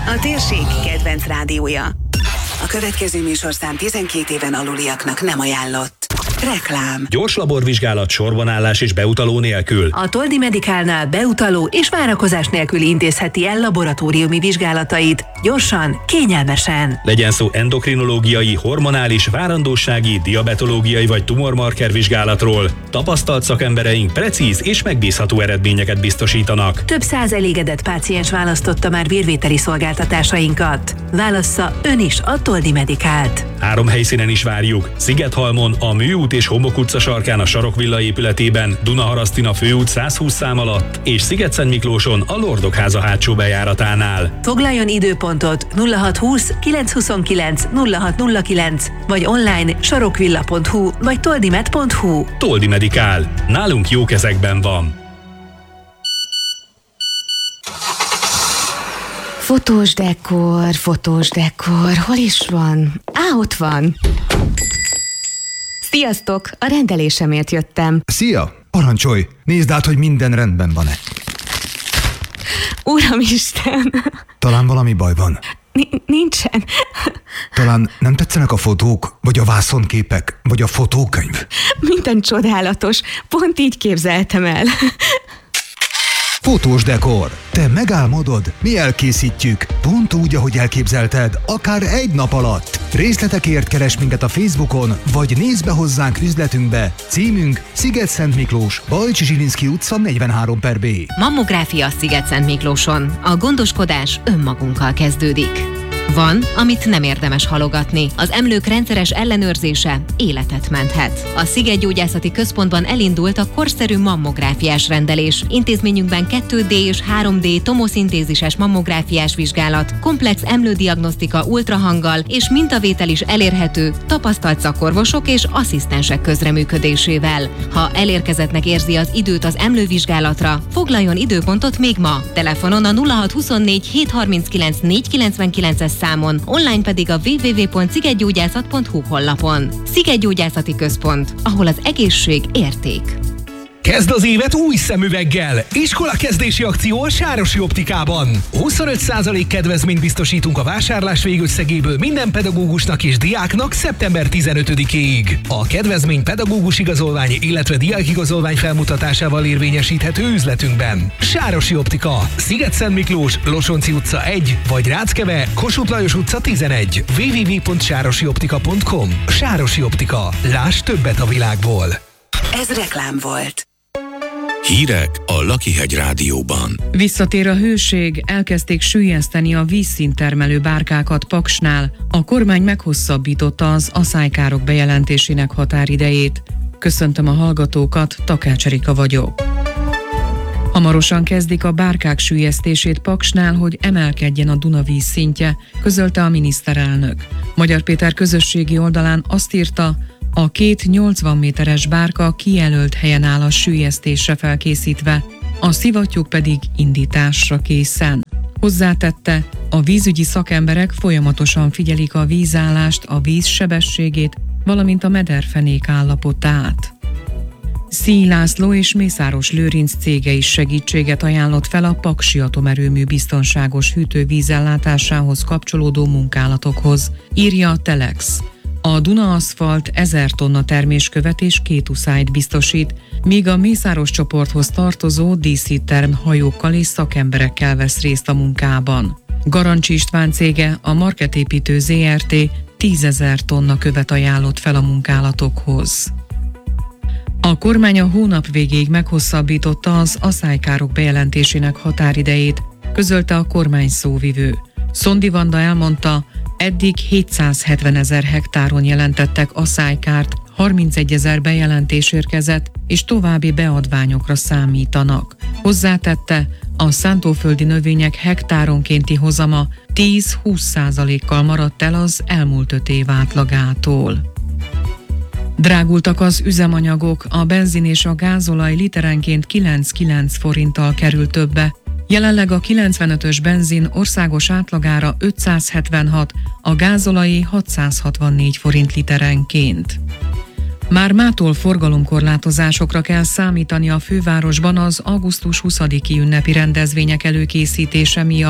a térség kedvenc rádiója. A következő műsorszám 12 éven aluliaknak nem ajánlott. Reklám. Gyors laborvizsgálat, sorbanállás és beutaló nélkül. A Toldi Medicalnál beutaló és várakozás nélkül intézheti el laboratóriumi vizsgálatait. Gyorsan, kényelmesen. Legyen szó endokrinológiai, hormonális, várandósági, diabetológiai vagy tumormarker vizsgálatról. Tapasztalt szakembereink precíz és megbízható eredményeket biztosítanak. Több száz elégedett páciens választotta már vérvételi szolgáltatásainkat. Válassza ön is a Toldi Medicalt. 3 helyszínen is várjuk. Szigethalmon, a Műút és Homok utca sarkán a Sarokvilla épületében, Dunaharasztin főút 120 szám alatt, és Szigetszentmiklóson a Lordok háza hátsó bejáratánál. Foglaljon időpontot 0620 929 0609 vagy online sarokvilla.hu vagy toldimed.hu. Toldi Medical. Nálunk jó kezekben van. Fotós dekor, hol is van? Ott van! Sziasztok! A rendelésemért jöttem. Szia! Parancsolj! Nézd át, hogy minden rendben van-e. Uramisten! Talán valami baj van. Nincsen. Talán nem tetszenek a fotók, vagy a vászonképek, vagy a fotókönyv? Minden csodálatos. Pont így képzeltem el. Fotós dekor. Te megálmodod, mi elkészítjük. Pont úgy, ahogy elképzelted, akár egy nap alatt. Részletekért keres minket a Facebookon, vagy nézz be hozzánk üzletünkbe. Címünk Szigetszentmiklós, Bajcsi Zsilinszky utca 43/B. Mammográfia Szigetszentmiklóson. A gondoskodás önmagunkkal kezdődik. Van, amit nem érdemes halogatni. Az emlők rendszeres ellenőrzése életet menthet. A Szigetgyógyászati Központban elindult a korszerű mammográfiás rendelés. Intézményünkben 2D és 3D tomoszintézises mammográfiás vizsgálat, komplex emlődiagnosztika ultrahanggal és mintavétel is elérhető tapasztalt szakorvosok és asszisztensek közreműködésével. Ha elérkezettnek érzi az időt az emlővizsgálatra, foglaljon időpontot még ma. Telefonon a 0624 739 499-es számon, online pedig a www.szigetgyógyászat.hu honlapon. Szigetgyógyászati Központ, ahol az egészség érték. Kezd az évet új szemüveggel! Iskolakezdési akció a Sárosi Optikában. 25% kedvezményt biztosítunk a vásárlás végösszegéből minden pedagógusnak és diáknak szeptember 15-ig. A kedvezmény pedagógus igazolvány, illetve diákigazolvány felmutatásával érvényesíthető üzletünkben. Sárosi Optika, Szigetszentmiklós, Losonci utca 1, vagy Ráckeve, Kossuth Lajos utca 11. www.sárosioptika.com. Sárosi Optika. Láss többet a világból. Ez reklám volt. Hírek a Lakihegy Rádióban. Visszatér a hőség, elkezdték süllyeszteni a vízszinttermelő bárkákat Paksnál. A kormány meghosszabbította az aszálykárok bejelentésének határidejét. Köszöntöm a hallgatókat, Takács Erika vagyok. Hamarosan kezdik a bárkák süllyesztését Paksnál, hogy emelkedjen a Duna vízszintje, közölte a miniszterelnök. Magyar Péter közösségi oldalán azt írta, a 2 80 méteres bárka kijelölt helyen áll a süllyesztésre felkészítve, a szivattyúk pedig indításra készen. Hozzátette, a vízügyi szakemberek folyamatosan figyelik a vízállást, a víz sebességét, valamint a mederfenék állapotát. Szíj László és Mészáros Lőrinc cége is segítséget ajánlott fel a paksi atomerőmű biztonságos hűtővízellátásához kapcsolódó munkálatokhoz, írja a Telex. A Duna Aszfalt 1000 tonna terméskövet és 2 uszályt biztosít, míg a Mészáros csoporthoz tartozó DC Term hajókkal és szakemberekkel vesz részt a munkában. Garancsi István cége, a Marketépítő Zrt. 10 000 tonna követ ajánlott fel a munkálatokhoz. A kormány a hónap végéig meghosszabbította az aszálykárok bejelentésének határidejét, közölte a kormány szóvivő. Szondi Vanda elmondta, eddig 770 000 hektáron jelentettek aszálykárt, 31 000 bejelentés érkezett, és további beadványokra számítanak. Hozzátette, a szántóföldi növények hektáronkénti hozama 10-20%-kal maradt el az elmúlt 5 év átlagától. Drágultak az üzemanyagok, a benzin és a gázolaj literenként 9,9 forinttal kerül többe. Jelenleg a 95-ös benzin országos átlagára 576, a gázolajé 664 forint literenként. Már mától forgalomkorlátozásokra kell számítani a fővárosban az augusztus 20-i ünnepi rendezvények előkészítése miatt.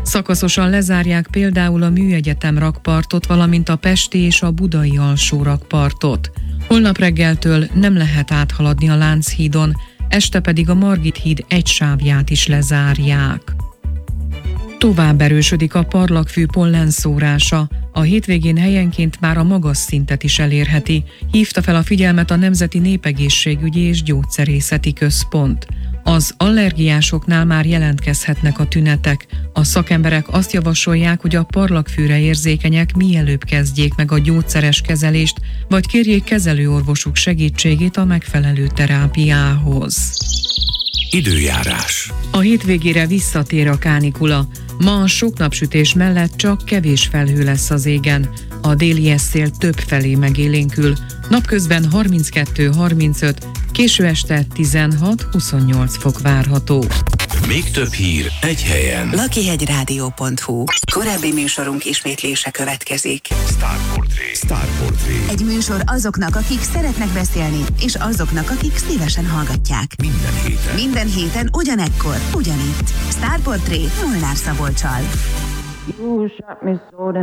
Szakaszosan lezárják például a Műegyetem rakpartot, valamint a pesti és a budai alsó rakpartot. Holnap reggeltől nem lehet áthaladni a Lánchídon, este pedig a Margit híd egy sávját is lezárják. Tovább erősödik a parlagfű pollenszórása. A hétvégén helyenként már a magas szintet is elérheti, hívta fel a figyelmet a Nemzeti Népegészségügyi és Gyógyszerészeti Központ. Az allergiásoknál már jelentkezhetnek a tünetek. A szakemberek azt javasolják, hogy a parlagfűre érzékenyek mielőbb kezdjék meg a gyógyszeres kezelést, vagy kérjék kezelőorvosuk segítségét a megfelelő terápiához. Időjárás. A hétvégére visszatér a kánikula. Ma sok napsütés mellett csak kevés felhő lesz az égen. A déli eszél több felé megélénkül. Napközben 32-35, késő este 16-28 fok várható. Még több hír egy helyen. lakihegyradio.hu. Korábbi műsorunk ismétlése következik. Star Portré. Egy műsor azoknak, akik szeretnek beszélni, és azoknak, akik szívesen hallgatják. Minden héten ugyanekkor, ugyanitt. Star Portré Molnár Szabolccsal.